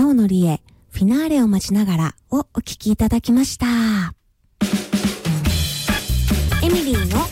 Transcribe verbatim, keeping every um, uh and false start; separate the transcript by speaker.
Speaker 1: 青のりえ、フィナーレを待ちながらをお聞きいただきました。エミリーの